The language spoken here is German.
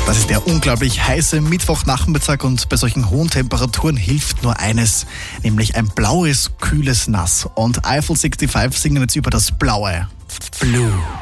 Das ist der unglaublich heiße Mittwochnachmittag und bei solchen hohen Temperaturen hilft nur eines, nämlich ein blaues, kühles Nass. Und Eiffel 65 singen jetzt über das Blaue. Blue.